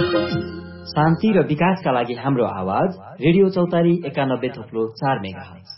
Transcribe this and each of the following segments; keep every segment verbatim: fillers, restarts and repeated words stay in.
शान्ति र विकासका लागि हाम्रो आवाज रेडियो चौतारी एकानब्बे थप्लो चार मेगाहर्ज।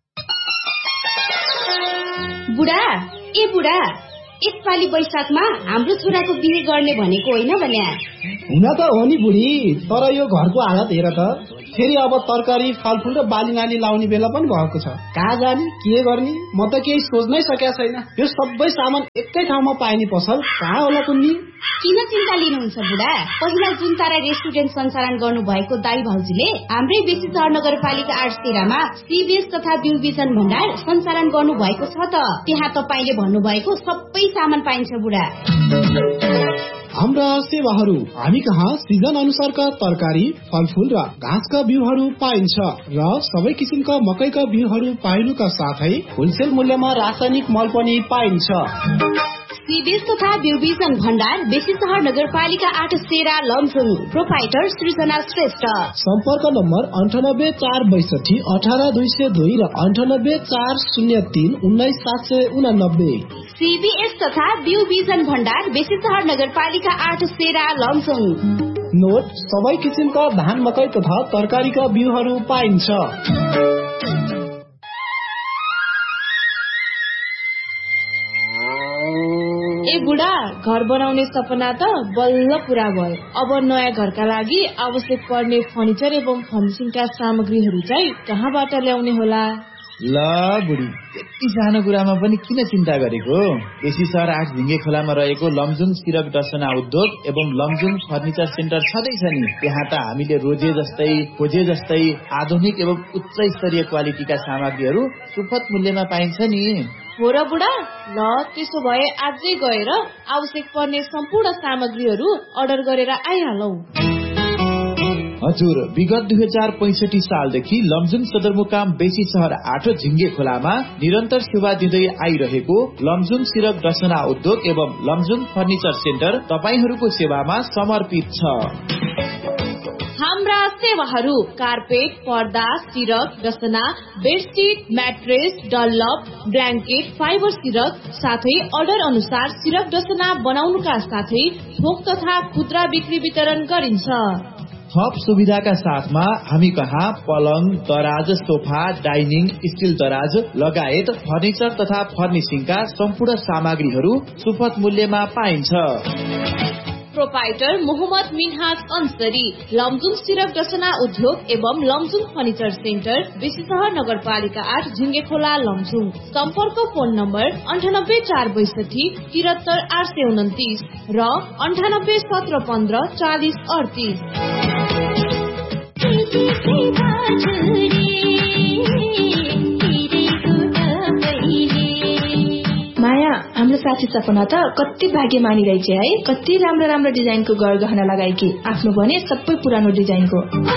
बुढा ए बुढा, यसपालि वैशाखमा हाम्रो छोराको बिहे गर्ने भनेको होइन भने? हुन त हो नि बुढी, तर यो घरको हालत हेर त, फेरि अब तरकारी फलफुल र बाली नाली लाउने बेला पनि भएको छ। कहाँ जाने, के गर्ने, म त केही सोच्नै सकेको छैन। यो सबै सामान एकै ठाउँमा पाइने पसल कहाँ होला कुन्नी? किन चिन्ता लिनुहुन्छ बुढा? पहिला जुन तारा रेस्टुरेन्ट सञ्चालन गर्नु भएको दाई भाउजूले हाम्रै बेसी सहर नगरपालिका आठ तेह्रमा सीबीएस तथा बिउ बिजन भण्डार सञ्चालन गर्नु भएको छ त। त्यहाँ तपाईले भन्नुभएको सबै सामान पाइन्छ बुढा। हाम्रा सेवाहरू हामी कहाँ सिजन अनुसारका तरकारी फलफुल र घाँसका बिउहरू पाइन्छ र सबै किसिमका मकैका बिउहरू पाइनुका साथै होलसेल मूल्यमा रासायनिक मल पनि पाइन्छ। सीबीएस तथा बिउ बिजन भण्डार बेसी सहर नगरपालिका आठ तेह्र लमजुङ। प्रोपाइटर सृजना श्रेष्ठ। सम्पर्क नम्बर अन्ठानब्बे चार बैसठी अठार दुई सय दुई र अन्ठानब्बे चार शून्य तीन उन्नाइस सात सय उनानब्बे। सीबीएस तथा बिउ बिजन भण्डार बेसी सहर नगरपालिका आठ तेह्र लमजुङ। नोट सबै किसिमका धान मकै तथा तरकारीका बिउहरू पाइन्छ। ए बुढा, घर बनाउने सपना त बल्ल पूरा भयो। अब नयाँ घरका लागि आवश्यक पर्ने फर्निचर एवं फर्निसिङका सामग्रीहरू चाहिँ कहाँबाट ल्याउने होला? ल बुढी, यति सानो कुरामा पनि किन चिन्ता गरेको? बेसी सहर आठ झिङ्गे खोलामा रहेको लमजुङ सिरक डसना उद्योग एवं लमजुङ फर्निचर सेन्टर छँदैछ नि। त्यहाँ त हामीले रोजे जस्तै खोजे जस्तै आधुनिक एवं उच्च स्तरीय क्वालिटीका सामग्रीहरू सुपथ मूल्यमा पाइन्छ नि। हो र बुढा, ल त्यसो भए आजै गएर आवश्यक पर्ने सम्पूर्ण सामग्रीहरू अर्डर गरेर आइहालौ। हजुर, विगत दुई हजार पैंसठी सालदेखि लमजुङ सदरमुकाम बेसी सहर आठ झिङ्गे खोलामा निरन्तर सेवा दिँदै आइरहेको लमजुङ सिरक डसना उद्योग एवं लमजुङ फर्निचर सेन्टर तपाईहरूको सेवामा समर्पित छ। हाम्रा सेवाहरू कार्पेट, पर्दा, सिरक डसना, bedsheet, mattress, Dunlop, blanket, fibre सिरक साथै अर्डर अनुसार सिरक डसना बनाउनुका साथै थोक तथा खुद्रा बिक्री वितरण गरिन्छ। थप सुविधाका साथमा हामी कहाँ पलङ, दराज, सोफा, डाइनिङ, स्टिल दराज लगायत फर्निचर तथा फर्निसिङका सम्पूर्ण सामग्रीहरू सुपथ मूल्यमा पाइन्छ। प्रोपाइटर मोहम्मद मिनहाज अंसरी, लमजुङ सिरक डसना उद्योग एवं लमजुङ फर्निचर सेन्टर बेसी सहर नगरपालिका आठ झिङ्गे खोला लमजुङ। सम्पर्क फोन नम्बर अन्ठानब्बे चार बैसठी तिहत्तर आठ सय उन्तिस र अन्ठानब्बे सत्र पन्ध्र चालिस अडतिस। माया, हाम्रो साथी सपना त कति भाग्यमानी रहेछ है। कति राम्रो राम्रो डिजाइनको गहना लगाएकी, आफ्नो भने सबै पुरानो डिजाइनको।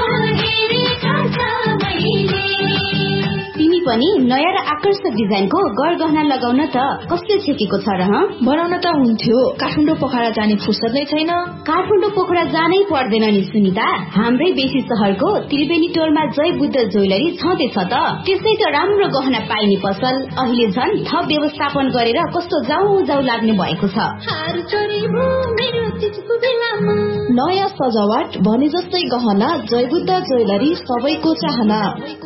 तिमी पनि नयाँ र आकर्षक डिजाइनको गहना लगाउन त कस्तो छेकेको छ र? बनाउन त हुन्थ्यो, काठमाडौँ पोखरा जाने फुर्सद नै छैन। काठमाडौँ पोखरा जानै पर्दैन नि सुनिता। हाम्रै बेसी सहरको त्रिवेणी टोलमा जय बुद्ध ज्वेलरी छँदैछ त। त्यसै त राम्रो गहना पाइने पसल अहिले झन् थप व्यवस्थापन गरेर कस्तो जाउ जाउ लाग्ने भएको छ। नयाँ सजावट भने जस्तै गहना जय बुद्ध ज्वेलरी सबैको चाहना।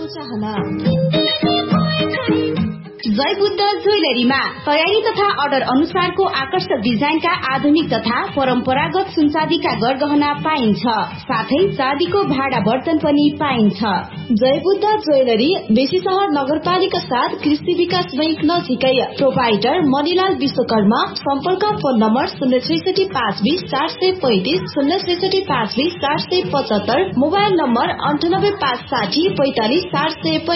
जय बुद्ध ज्वेलरीमा तयारी तथा अर्डर अनुसारको आकर्षक डिजाइनका आधुनिक तथा परम्परागत सुनचाँदीका गहना पाइन्छ। साथै चाँदीको भाडा बर्तन पनि पाइन्छ। जय बुद्ध ज्वेलरी बेसी सहर नगरपालिका साथ कृषि विकास बैंक नजिकै। प्रोपाइटर मणिलाल विश्वकर्मा। सम्पर्क फोन नम्बर शून्य छैसठी पाँच बीस चार सय पैंतिस शून्य छैसठी पाँच बीस चार सय पचहत्तर। मोबाइल नम्बर अन्ठानब्बे पाँच साठी पैंतालिस चार सय